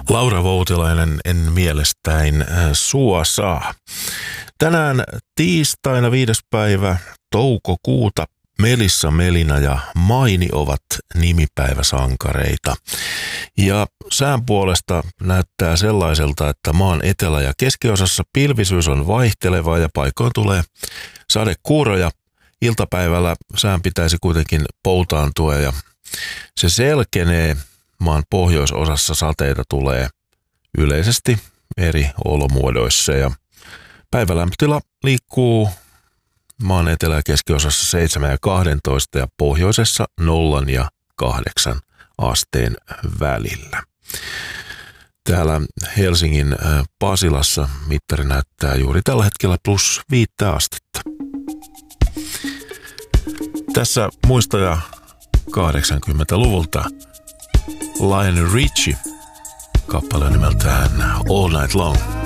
Laura Voutilainen en mielestäin sua saa. Tänään tiistaina 5. päivä toukokuuta Melissa, Melina ja Maini ovat nimipäiväsankareita. Ja sään puolesta näyttää sellaiselta, että maan etelä- ja keskiosassa pilvisyys on vaihtelevaa ja paikoin tulee sadekuuroja. Iltapäivällä sään pitäisi kuitenkin poutaantua ja se selkenee. Maan pohjoisosassa sateita tulee yleisesti eri olomuodoissa ja päivälämpötila liikkuu maan etelä- ja keskiosassa 7 ja 12 ja pohjoisessa 0 ja 8 asteen välillä. Täällä Helsingin Pasilassa mittari näyttää juuri tällä hetkellä +5 astetta. Tässä muistoja 80-luvulta. Lionel Richie, kappale nimeltään All Night Long.